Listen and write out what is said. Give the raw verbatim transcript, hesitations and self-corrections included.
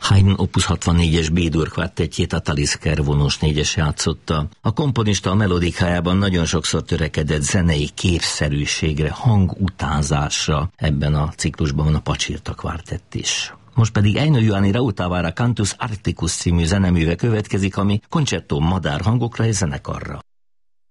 Haydn opus hatvannégyes B-dur kvartettjét a Talisker vonós négyes játszotta. A komponista a melodikájában nagyon sokszor törekedett zenei képszerűségre, hangutánzásra. Ebben a ciklusban van a Pacsirta kvartett is. Most pedig Eino Juhani Rautavaara Cantus Arcticus című zeneműve következik, ami koncertó madárhangokra és zenekarra.